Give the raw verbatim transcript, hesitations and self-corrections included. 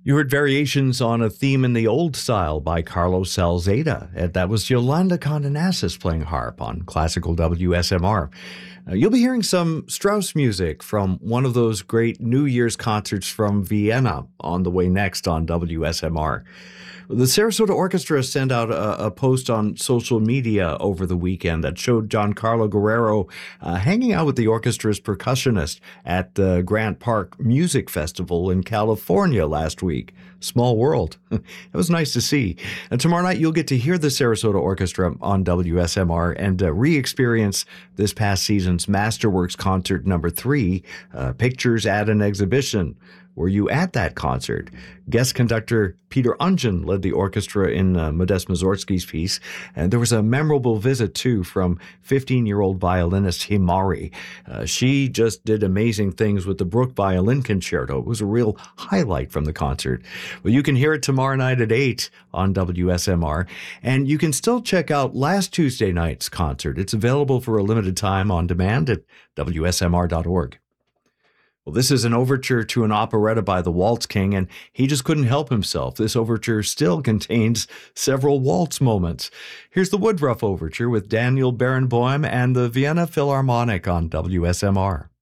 You heard variations on a theme in the old style by Carlos Salzada. And that was Yolanda Condenasas playing harp on classical W S M R. Uh, you'll be hearing some Strauss music from one of those great New Year's concerts from Vienna on the way next on W S M R. The Sarasota Orchestra sent out a, a post on social media over the weekend that showed Giancarlo Guerrero uh, hanging out with the orchestra's percussionist at the Grant Park Music Festival in California last week. Small world. It was nice to see. And tomorrow night, you'll get to hear the Sarasota Orchestra on W S M R and uh, re-experience this past season's Masterworks Concert number three, uh, Pictures at an Exhibition. Were you at that concert? Guest conductor Peter Ungen led the orchestra in uh, Modest Mussorgsky's piece, and there was a memorable visit, too, from fifteen-year-old violinist Himari. Uh, she just did amazing things with the Bruch Violin Concerto. It was a real highlight from the concert. Well, you can hear it tomorrow night at eight on W S M R, and you can still check out last Tuesday night's concert. It's available for a limited time on demand at W S M R dot org. Well, this is an overture to an operetta by the Waltz King, and he just couldn't help himself. This overture still contains several waltz moments. Here's the Woodruff Overture with Daniel Barenboim and the Vienna Philharmonic on W S M R.